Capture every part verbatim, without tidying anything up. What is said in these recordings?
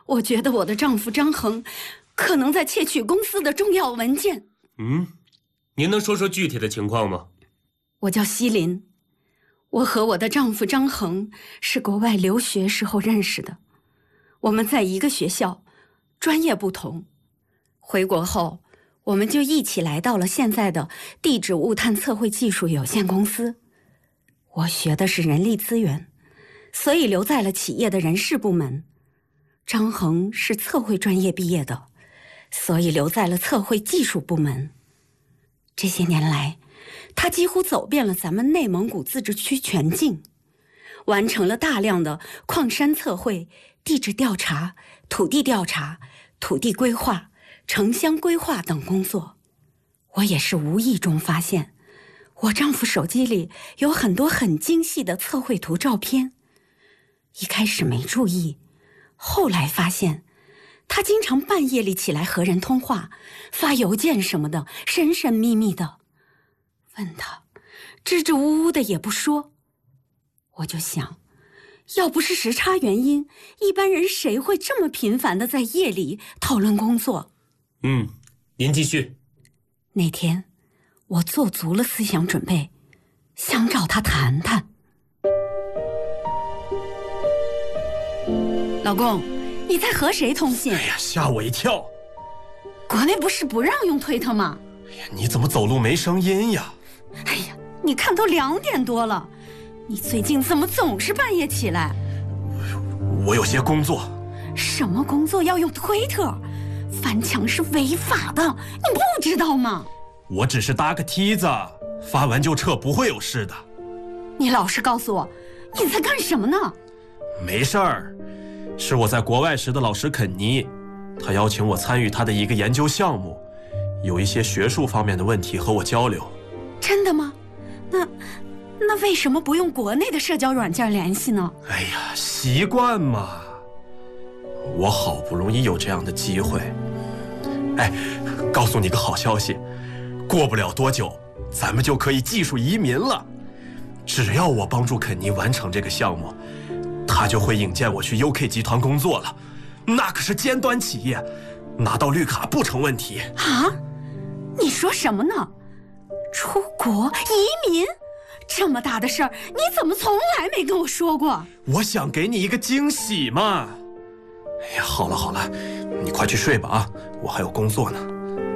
我觉得我的丈夫张恒可能在窃取公司的重要文件。 嗯，您能说说具体的情况吗？ 我叫西林，我和我的丈夫张恒是国外留学时候认识的，我们在一个学校，专业不同。回国后，我们就一起来到了现在的地质物探测绘技术有限公司。我学的是人力资源，所以留在了企业的人事部门。张恒是测绘专业毕业的，所以留在了测绘技术部门。这些年来，他几乎走遍了咱们内蒙古自治区全境，完成了大量的矿山测绘、地质调查、土地调查、土地规划、城乡规划等工作。我也是无意中发现，我丈夫手机里有很多很精细的测绘图照片。一开始没注意，后来发现他经常半夜里起来和人通话，发邮件什么的，神神秘秘的。问他，支支吾吾的也不说。我就想，要不是时差原因，一般人谁会这么频繁的在夜里讨论工作？ 嗯，您继续。 那天我做足了思想准备，想找他谈谈。老公，你在和谁通信？ 哎呀，吓我一跳！ 国内不是不让用推特吗？ 哎呀，你怎么走路没声音呀？ 哎呀，你看都两点多了，你最近怎么总是半夜起来？ 我, 我有些工作。 什么工作要用推特？翻墙是违法的，你不知道吗？ 我只是搭个梯子，发完就撤，不会有事的。 你老实告诉我，你在干什么呢？ 没事儿，是我在国外时的老师肯尼，他邀请我参与他的一个研究项目，有一些学术方面的问题和我交流。 真的吗？那那为什么不用国内的社交软件联系呢？ 哎呀，习惯嘛。我好不容易有这样的机会。哎，告诉你个好消息，过不了多久，咱们就可以技术移民了。只要我帮助肯尼完成这个项目，他就会引荐我去 U K 集团工作了。那可是尖端企业，拿到绿卡不成问题。 啊？你说什么呢？出国移民？这么大的事儿，你怎么从来没跟我说过？ 我想给你一个惊喜嘛。哎呀，好了好了，你快去睡吧啊，我还有工作呢。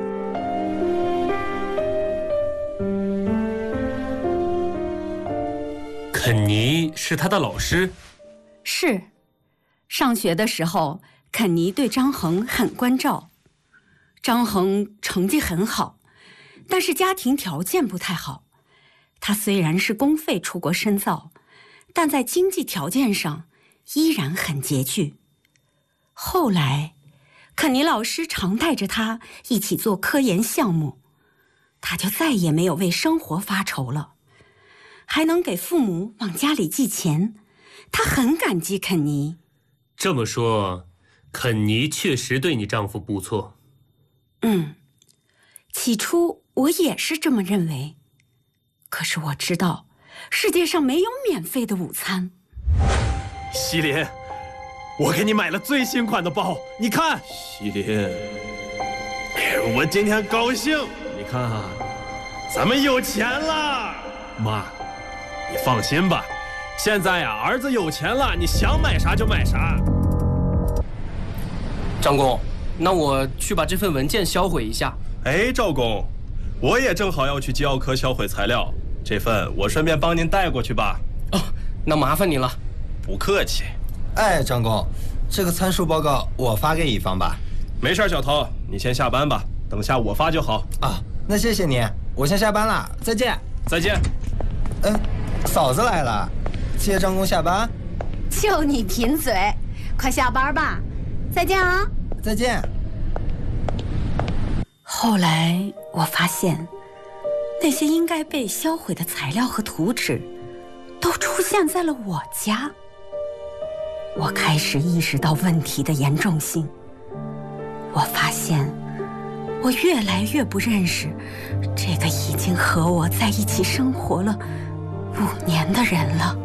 肯尼是他的老师？ 是，上学的时候，肯尼对张恒很关照。张恒成绩很好，但是家庭条件不太好。他虽然是公费出国深造，但在经济条件上依然很拮据。后来，肯尼老师常带着他一起做科研项目，他就再也没有为生活发愁了，还能给父母往家里寄钱。他很感激肯尼。 这么说，肯尼确实对你丈夫不错。 嗯，起初我也是这么认为。可是我知道，世界上没有免费的午餐。 西林，我给你买了最新款的包，你看。西林，我今天高兴，你看啊，咱们有钱了。妈，你放心吧，现在呀，儿子有钱了，你想买啥就买啥。 张工，那我去把这份文件销毁一下。 哎，赵工，我也正好要去机奥科销毁材料，这份我顺便帮您带过去吧。 哦，那麻烦您了。 不客气。 哎，张工，这个参数报告我发给乙方吧。 没事，小涛，你先下班吧，等下我发就好。 啊，那谢谢你，我先下班了，再见。 再见。 哎，嫂子来了，接张工下班。 就你贫嘴，快下班吧。再见啊。 再见。 后来我发现，那些应该被销毁的材料和图纸，都出现在了我家。我开始意识到问题的严重性。我发现，我越来越不认识这个已经和我在一起生活了五年的人了。